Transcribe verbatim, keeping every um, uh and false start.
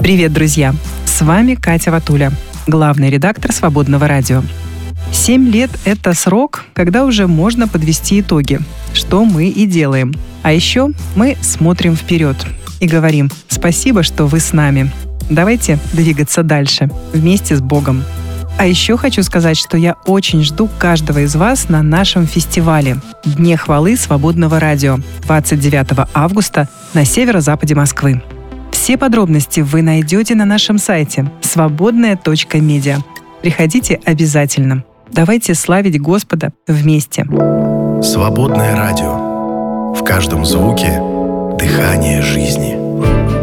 Привет, друзья! С вами Катя Ватуля, главный редактор «Свободного радио». Семь лет – это срок, когда уже можно подвести итоги, что мы и делаем. А еще мы смотрим вперед и говорим «Спасибо, что вы с нами». Давайте двигаться дальше, вместе с Богом. А еще хочу сказать, что я очень жду каждого из вас на нашем фестивале «Дне хвалы Свободного радио» двадцать девятого августа на северо-западе Москвы. Все подробности вы найдете на нашем сайте свободная точка медиа. Приходите обязательно. Давайте славить Господа вместе. Свободное радио. В каждом звуке дыхание жизни.